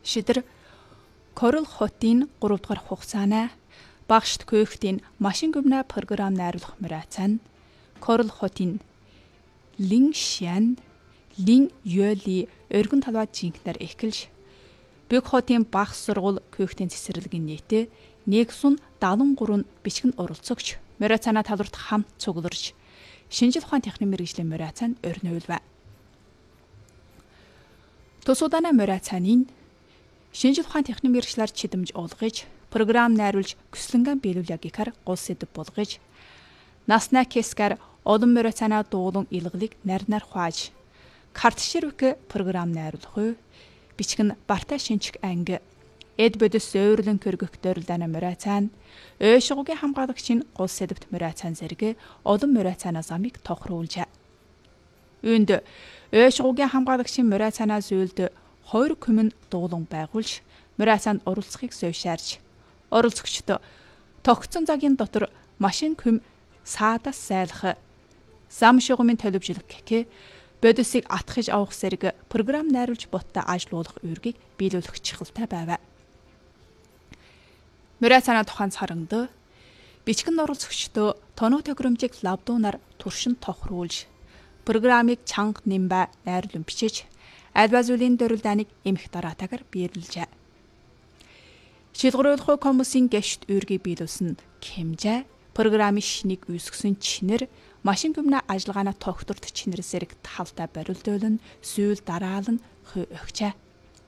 Шидэр Корл хотын 3 дугаар хугацааны багшд көөхтийн машин гүмнэ програм найруулах мөрөөцөн Корл хотын Линшян Лин Юэли өргөн талбай жинкнэр эхэлж Бэг хотын багш сургууль көөхтийн цэцэрлэгийн нийтээ 173 бичгэн оролцогч мөрөөцөөнө талбарт хамт цугларч шинжлэх ухааны техникийн мэргэжлийн мөрөөцөнд өрнөөлв. Тусуудана мөрөөцөөнийн шинжлэх ухааны техникийн мэргэжлэр чидэмж уулгаж програм найруулж көслөнгөн биелүүлэх гихэр гол сэдв болгож наснаа кескар олон мөрөөцөөнө дуулан илгэлэг нарнаар хуаж картширвк програм найруулах бичгэн барта шинжих анги эд бодис зөөврлөн көргөх дөрөлдана мөрөөцөөн ойшгогийн хамгаалагчийн гол сэдвт мөрөөцөөн зэрэг олон мөрөөцөөнө замыг тохируулжээ. Үүнд ойшгогийн хамгаалагчийн мөрөөцөөнө зүйлд 2 күмэн дуулан байгуулж мөрөөцөөнд оролцохыг зөвшөөрж оролцогчдод тогтсон цагийн дотор машин күм саадас сайлах зам шугамын төлөвжлөх гэх бодисыг атгахж авах зэрэг програм найруулж боттой ажиллуулах үүргийг биелүүлэх чухалтай байв. Мөрөөцөөний тухайн царангад бичгэн оролцогчдод тоног тохиромжийг лавдуунаар туршин тохируулж программыг чанга нимба найруулан бичиж альва зүйлийн дөрөлдааныг эмх дараатаагаар биелүүлжээ. Шилгэрүүлэх хүмүүсийн гэршт үүргийг биелүүлсэн хэмжээ программын шинийг үүсгэсэн чинэр машин гүмнэ ажиллагаана тогтворт чинэр зэрэг талтай барилдуулан сүүл дараалан өгчээ.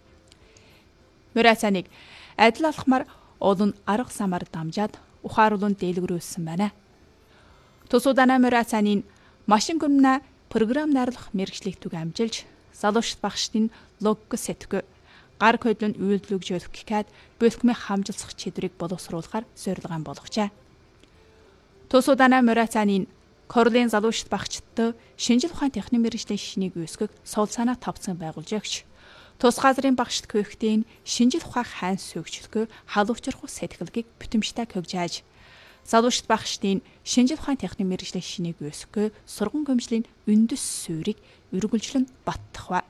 Мөрөөцөөнийг адил алхмаар олон арга замаар дамжаад ухааруулан дэлгэрүүлсэн байна. Тусуудана мөрөөцөөний машин гүмнэ програм найруулах мэргэжлийг түг амжилж залуучт багштын логик сэтг гар кодлын үйлдвэрлэгжүүлэх гэхэд бүлгмийн хамжилсах чидрийг боловсруулахаар зорилгоон болгожээ. Тусуудана мөрөөцөөний Корлын залуучт багчдад шинжлэх ухааны техникийн мэргэжлийн шинийг үүсгэх сул санаа тавцсан байгуулж өгч тус газрын багшд көөхтийн шинжлэх ухааны хайн сүйгчлэхөө халуучрах сэтгэлгийг бүтэмжтэй хөгжиж залуучт багштын шинжлэх ухааны техникийн мэргэжлийн шинийг үүсгэх сургууль гомжлын үндэс суурийг өргөлжлөн баттахва.